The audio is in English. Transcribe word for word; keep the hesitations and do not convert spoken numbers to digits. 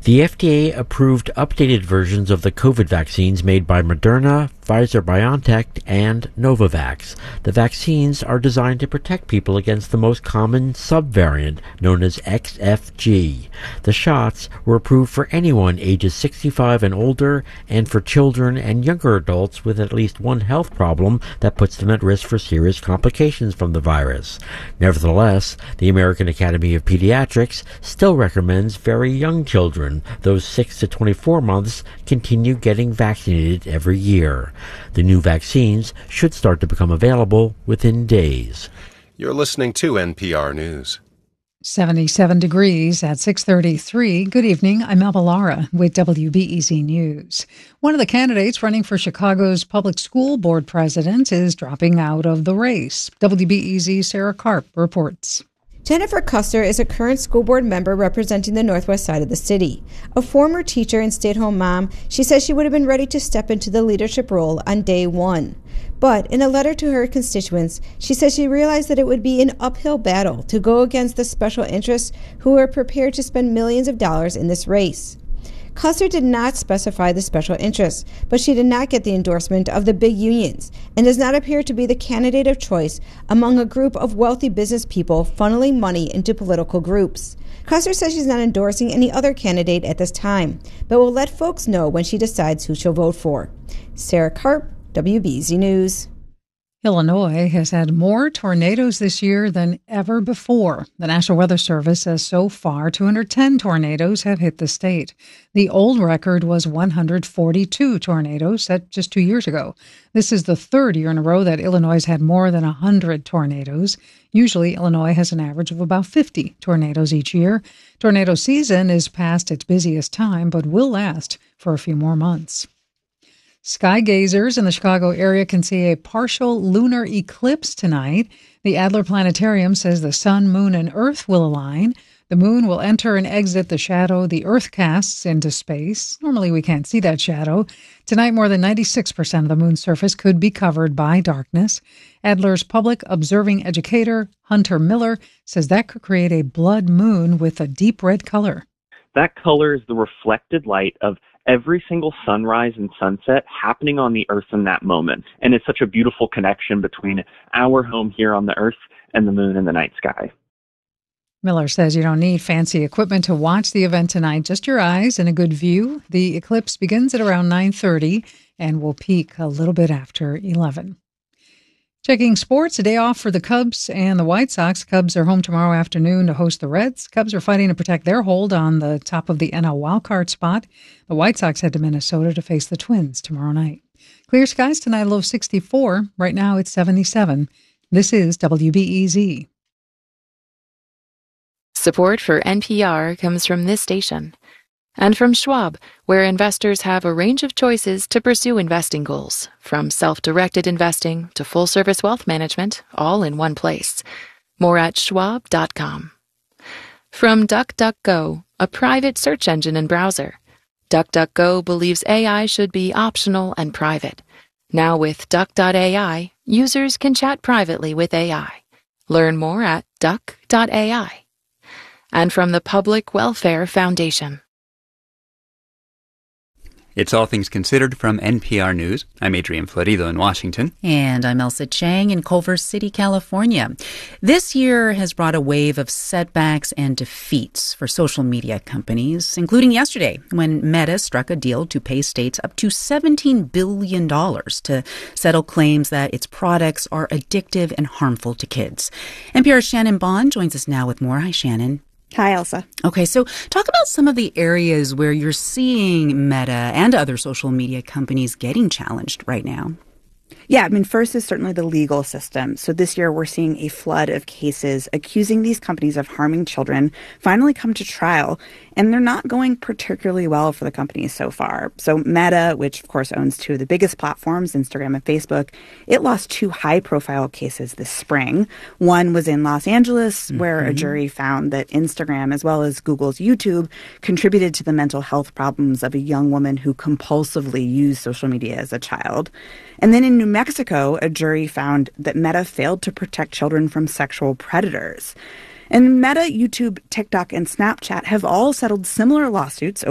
The F D A approved updated versions of the COVID vaccines made by Moderna, Pfizer-BioNTech, and Novavax. The vaccines are designed to protect people against the most common subvariant, known as X F G. The shots were approved for anyone ages sixty-five and older, and for children and younger adults with at least one health problem that puts them at risk for serious complications from the virus. Nevertheless, the American Academy of Pediatrics still recommends very young children, those six to twenty-four months, continue getting vaccinated every year. The new vaccines should start to become available within days. You're listening to N P R News. seventy-seven degrees at six thirty-three. Good evening. I'm Alba Lara with W B E Z News. One of the candidates running for Chicago's Public School Board president is dropping out of the race. W B E Z's Sarah Karp reports. Jennifer Custer is a current school board member representing the northwest side of the city. A former teacher and stay-at-home mom, she says she would have been ready to step into the leadership role on day one. But in a letter to her constituents, she says she realized that it would be an uphill battle to go against the special interests who are prepared to spend millions of dollars in this race. Custer did not specify the special interests, but she did not get the endorsement of the big unions and does not appear to be the candidate of choice among a group of wealthy business people funneling money into political groups. Custer says she's not endorsing any other candidate at this time, but will let folks know when she decides who she'll vote for. Sarah Karp, W B E Z News. Illinois has had more tornadoes this year than ever before. The National Weather Service says so far two hundred ten tornadoes have hit the state. The old record was one hundred forty-two tornadoes set just two years ago. This is the third year in a row that Illinois has had more than one hundred tornadoes. Usually, Illinois has an average of about fifty tornadoes each year. Tornado season is past its busiest time, but will last for a few more months. Sky gazers in the Chicago area can see a partial lunar eclipse tonight. The Adler Planetarium says the sun, moon, and earth will align. The moon will enter and exit the shadow the earth casts into space. Normally we can't see that shadow. Tonight, more than ninety-six percent of the moon's surface could be covered by darkness. Adler's public observing educator, Hunter Miller, says that could create a blood moon with a deep red color. That color is the reflected light of every single sunrise and sunset happening on the earth in that moment. And it's such a beautiful connection between our home here on the earth and the moon in the night sky. Miller says you don't need fancy equipment to watch the event tonight, just your eyes and a good view. The eclipse begins at around nine thirty and will peak a little bit after eleven. Checking sports, a day off for the Cubs and the White Sox. Cubs are home tomorrow afternoon to host the Reds. Cubs are fighting to protect their hold on the top of the N L wildcard spot. The White Sox head to Minnesota to face the Twins tomorrow night. Clear skies tonight, low sixty-four. Right now it's seventy-seven. This is W B E Z. Support for N P R comes from this station and from Schwab, where investors have a range of choices to pursue investing goals, from self-directed investing to full-service wealth management, all in one place. More at schwab dot com. From DuckDuckGo, a private search engine and browser. DuckDuckGo believes A I should be optional and private. Now with Duck dot A I, users can chat privately with A I. Learn more at duck dot A I. And from the Public Welfare Foundation. It's All Things Considered from N P R News. I'm Adrian Florido in Washington. And I'm Elsa Chang in Culver City, California. This year has brought a wave of setbacks and defeats for social media companies, including yesterday when Meta struck a deal to pay states up to seventeen billion dollars to settle claims that its products are addictive and harmful to kids. N P R's Shannon Bond joins us now with more. Hi, Shannon. Hi, Elsa. Okay, so talk about some of the areas where you're seeing Meta and other social media companies getting challenged right now. Yeah, I mean, first is certainly the legal system. So this year we're seeing a flood of cases accusing these companies of harming children finally come to trial, and they're not going particularly well for the companies so far. So Meta, which of course owns two of the biggest platforms, Instagram and Facebook, it lost two high-profile cases this spring. One was in Los Angeles, mm-hmm. where a jury found that Instagram, as well as Google's YouTube, contributed to the mental health problems of a young woman who compulsively used social media as a child. And then in New Mexico, a jury found that Meta failed to protect children from sexual predators. And Meta, YouTube, TikTok, and Snapchat have all settled similar lawsuits